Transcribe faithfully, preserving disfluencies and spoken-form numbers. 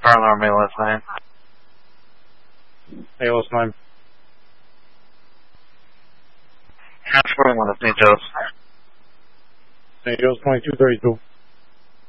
Fire alarm, A L S nine. A L S nine. Transporting one of Saint Joe's. Saint Joe's twenty-two thirty-two.